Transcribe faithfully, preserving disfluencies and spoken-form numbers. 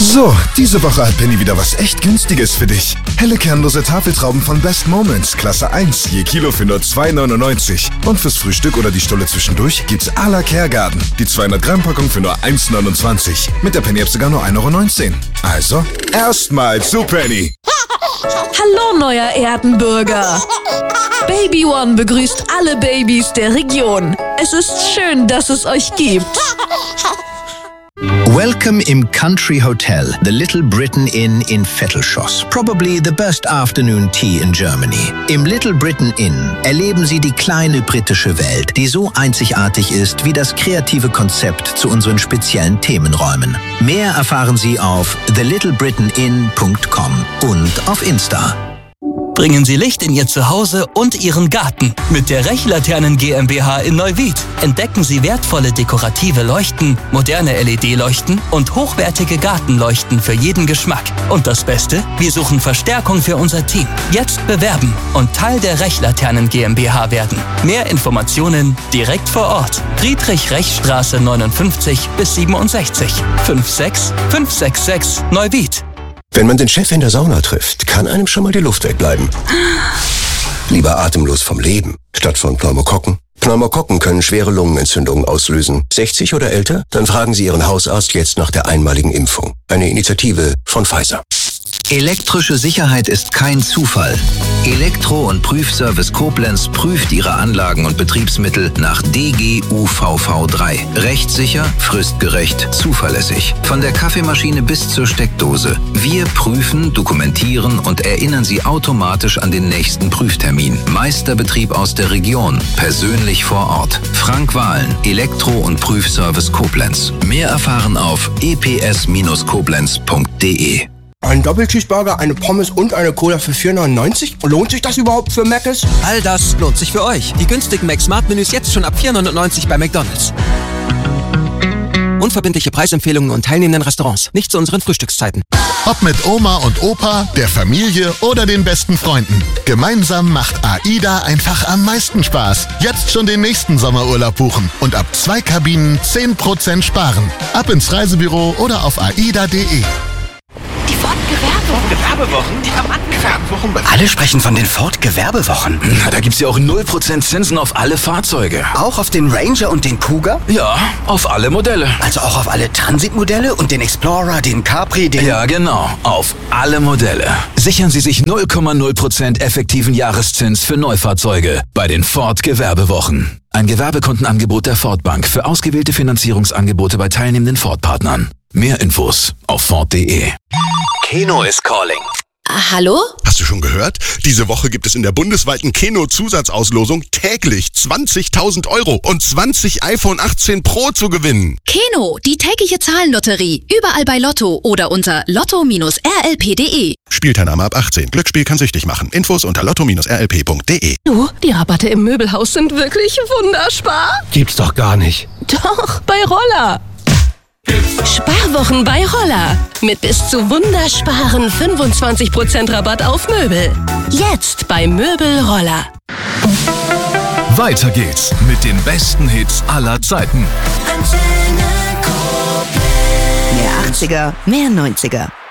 So, diese Woche hat Penny wieder was echt Günstiges für dich. Helle kernlose Tafeltrauben von Best Moments, Klasse eins, je Kilo für nur zwei neunundneunzig. Und fürs Frühstück oder die Stulle zwischendurch gibt's à la Kergarten. Die zweihundert Gramm Packung für nur eins neunundzwanzig. Mit der Penny-App sogar nur ein Euro neunzehn. Also, erstmal zu Penny. Hallo, neuer Erdenbürger. Baby One begrüßt alle Babys der Region. Es ist schön, dass es euch gibt. Welcome im Country Hotel, the Little Britain Inn in Vettelschoss. Probably the best afternoon tea in Germany. Im Little Britain Inn erleben Sie die kleine britische Welt, die so einzigartig ist wie das kreative Konzept zu unseren speziellen Themenräumen. Mehr erfahren Sie auf the little britain inn punkt com und auf Insta. Bringen Sie Licht in Ihr Zuhause und Ihren Garten mit der Rechlaternen GmbH in Neuwied. Entdecken Sie wertvolle dekorative Leuchten, moderne L E D-Leuchten und hochwertige Gartenleuchten für jeden Geschmack. Und das Beste? Wir suchen Verstärkung für unser Team. Jetzt bewerben und Teil der Rechlaternen GmbH werden. Mehr Informationen direkt vor Ort. Friedrich-Rech-Straße neunundfünfzig bis siebenundsechzig. fünf sechs fünf sechs sechs Neuwied. Wenn man den Chef in der Sauna trifft, kann einem schon mal die Luft wegbleiben. Lieber atemlos vom Leben, statt von Pneumokokken. Pneumokokken können schwere Lungenentzündungen auslösen. sechzig oder älter? Dann fragen Sie Ihren Hausarzt jetzt nach der einmaligen Impfung. Eine Initiative von Pfizer. Elektrische Sicherheit ist kein Zufall. Elektro- und Prüfservice Koblenz prüft Ihre Anlagen und Betriebsmittel nach D G U V V drei. Rechtssicher, fristgerecht, zuverlässig. Von der Kaffeemaschine bis zur Steckdose. Wir prüfen, dokumentieren und erinnern Sie automatisch an den nächsten Prüftermin. Meisterbetrieb aus der Region, persönlich vor Ort. Frank Wahlen, Elektro- und Prüfservice Koblenz. Mehr erfahren auf e p s Bindestrich koblenz punkt d e. Ein Doppelcheeseburger, eine Pommes und eine Cola für vier neunundneunzig? Lohnt sich das überhaupt für Mc's? All das lohnt sich für euch. Die günstigen Mac-Smart-Menüs jetzt schon ab vier neunundneunzig bei McDonald's. Unverbindliche Preisempfehlungen und teilnehmenden Restaurants. Nicht zu unseren Frühstückszeiten. Ob mit Oma und Opa, der Familie oder den besten Freunden. Gemeinsam macht AIDA einfach am meisten Spaß. Jetzt schon den nächsten Sommerurlaub buchen und ab zwei Kabinen zehn Prozent sparen. Ab ins Reisebüro oder auf aida punkt de. Die Ford-Gewerbewochen. Gewerbewochen? Diamanten-Gewerbewochen. Alle sprechen von den Ford-Gewerbewochen. Na, da gibt's ja auch null Prozent Zinsen auf alle Fahrzeuge. Auch auf den Ranger und den Kuga? Ja, auf alle Modelle. Also auch auf alle Transit-Modelle und den Explorer, den Capri, den... Ja, genau. Auf alle Modelle. Sichern Sie sich null Komma null Prozent effektiven Jahreszins für Neufahrzeuge bei den Ford-Gewerbewochen. Ein Gewerbekundenangebot der Ford Bank für ausgewählte Finanzierungsangebote bei teilnehmenden Ford-Partnern. Mehr Infos auf ford punkt de. Keno is calling. Hallo? Hast du schon gehört? Diese Woche gibt es in der bundesweiten Keno-Zusatzauslosung täglich zwanzigtausend Euro und zwanzig iPhone achtzehn Pro zu gewinnen. Keno, die tägliche Zahlenlotterie. Überall bei Lotto oder unter lotto Bindestrich r l p punkt de. Spielteilnahme ab achtzehn. Glücksspiel kann süchtig machen. Infos unter lotto Bindestrich r l p punkt de. Du, die Rabatte im Möbelhaus sind wirklich wunderspar. Gibt's doch gar nicht. Doch, bei Roller. Sparwochen bei Roller. Mit bis zu wundersparen fünfundzwanzig Prozent Rabatt auf Möbel. Jetzt bei Möbel Roller. Weiter geht's mit den besten Hits aller Zeiten. Mehr achtziger, mehr neunziger.